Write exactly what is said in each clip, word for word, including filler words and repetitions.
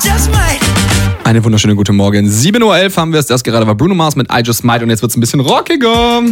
just might. Eine wunderschöne gute Morgen. sieben Uhr elf haben wir es. Das gerade war Bruno Mars mit I Just Might und jetzt wird es ein bisschen rockiger.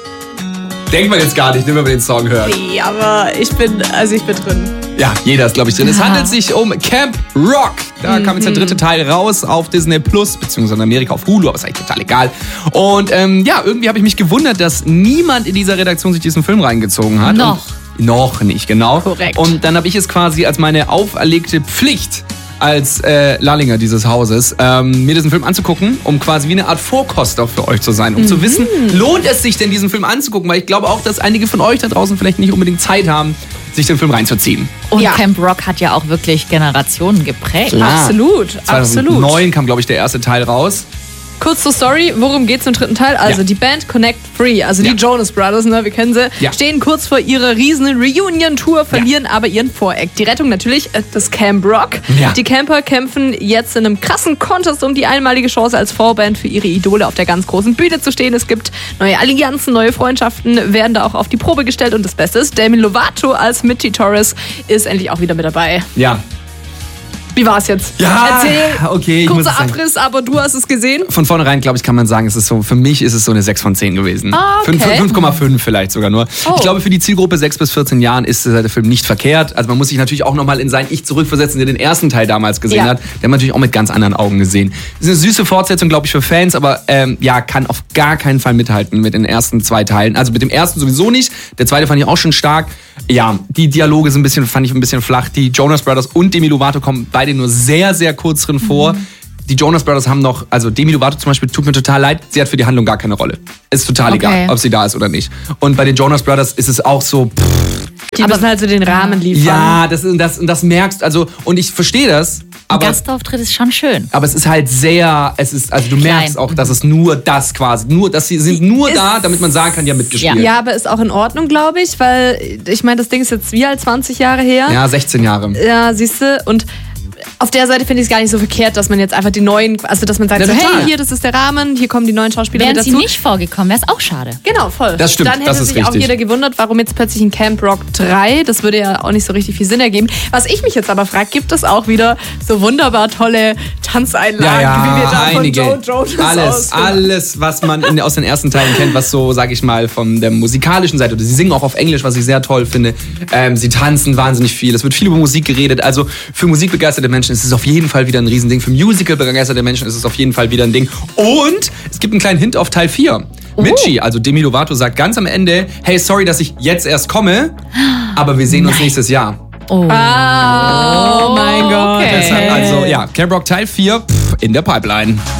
Denkt man jetzt gar nicht, wenn man den Song hört. Nee, aber ich bin, also ich bin drin. Ja, jeder ist, glaube ich, drin. Es handelt sich um Camp Rock. Da mhm. kam jetzt der dritte Teil raus auf Disney Plus, beziehungsweise in Amerika auf Hulu, aber ist eigentlich total egal. Und ähm, ja, irgendwie habe ich mich gewundert, dass niemand in dieser Redaktion sich diesen Film reingezogen hat. Noch. Und noch nicht, genau. Korrekt. Und dann habe ich es quasi als meine auferlegte Pflicht als äh, Lallinger dieses Hauses, ähm, mir diesen Film anzugucken, um quasi wie eine Art Vorkoster für euch zu sein, um mhm. zu wissen, lohnt es sich denn, diesen Film anzugucken? Weil ich glaube auch, dass einige von euch da draußen vielleicht nicht unbedingt Zeit haben, sich den Film reinzuziehen. Und Ja. Camp Rock hat ja auch wirklich Generationen geprägt. Klar. Absolut, absolut. zweitausendneun kam, glaube ich, der erste Teil raus. Kurz zur Story, worum geht's im dritten Teil? Also Ja. die Band Connect Three, also Ja. die Jonas Brothers, ne, wir kennen sie, Ja. stehen kurz vor ihrer riesen Reunion-Tour, verlieren aber ihren Voreck. Die Rettung natürlich, äh, das Camp Rock. Ja. Die Camper kämpfen jetzt in einem krassen Contest um die einmalige Chance als Vorband für ihre Idole auf der ganz großen Bühne zu stehen. Es gibt neue Allianzen, neue Freundschaften, werden da auch auf die Probe gestellt und das Beste ist, Demi Lovato als Mitty Torres ist endlich auch wieder mit dabei. Ja. Wie war's jetzt? Ja, Erzähl. okay, ich muss Kurzer es sagen. Abriss, aber du hast es gesehen. Von vornherein, glaube ich, kann man sagen, es ist so, für mich ist es so eine sechs von zehn gewesen. Ah, okay. fünf Komma fünf vielleicht sogar nur. Oh. Ich glaube, für die Zielgruppe sechs bis vierzehn Jahren ist der Film nicht verkehrt. Also man muss sich natürlich auch nochmal in sein Ich zurückversetzen, der den ersten Teil damals gesehen Ja. hat. Der hat man natürlich auch mit ganz anderen Augen gesehen. Es ist eine süße Fortsetzung, glaube ich, für Fans, aber ähm, ja, kann auf gar keinen Fall mithalten mit den ersten zwei Teilen. Also mit dem ersten sowieso nicht. Der zweite fand ich auch schon stark. Ja, die Dialoge sind ein bisschen, fand ich ein bisschen flach. Die Jonas Brothers und Demi Lovato kommen beide nur sehr, sehr kurz drin vor. Mhm. Die Jonas Brothers haben noch, also Demi Lovato zum Beispiel, tut mir total leid, sie hat für die Handlung gar keine Rolle. Ist total Okay. egal, ob sie da ist oder nicht. Und bei den Jonas Brothers ist es auch so, pff, Die müssen halt so den Rahmen liefern. ja, das, das, das merkst, also, und ich verstehe das, Ein aber, Gastauftritt ist schon schön. aber es ist halt sehr, es ist, also du Klein. merkst auch, dass es nur das quasi, nur, dass sie sind nur Ist- da, damit man sagen kann, die haben mitgespielt. Ja, aber ist auch in Ordnung, glaube ich, weil ich meine, das Ding ist jetzt wie alt, zwanzig Jahre her. Ja, sechzehn Jahre. Ja, siehst du, und auf der Seite finde ich es gar nicht so verkehrt, dass man jetzt einfach die neuen, also dass man sagt Ja, so, total. hey, hier, das ist der Rahmen, hier kommen die neuen Schauspieler Wären mit sie dazu. nicht vorgekommen, wäre es auch schade. Genau, voll. Das stimmt, Dann hätte das ist sich auch richtig. jeder gewundert, warum jetzt plötzlich ein Camp Rock drei, das würde ja auch nicht so richtig viel Sinn ergeben. Was ich mich jetzt aber frage, gibt es auch wieder so wunderbar tolle Tanzeinlagen, wie wir da einige. von Joe Jonas alles, ausgehen? alles, was man in, aus den ersten Teilen kennt, was so, sag ich mal, von der musikalischen Seite, oder sie singen auch auf Englisch, was ich sehr toll finde. Ähm, sie tanzen wahnsinnig viel. Es wird viel über Musik geredet. Also für musikbegeisterte Menschen ist es auf jeden Fall wieder ein Riesending. Für Musical-begeisterte Menschen ist es auf jeden Fall wieder ein Ding. Und es gibt einen kleinen Hint auf Teil vier. Oh. Mitchie, also Demi Lovato, sagt ganz am Ende, hey, sorry, dass ich jetzt erst komme, aber wir sehen uns nächstes Jahr. Oh, Ah, oh mein Gott. okay. Deshalb, also ja, Camp Rock Teil vier pff, in der Pipeline.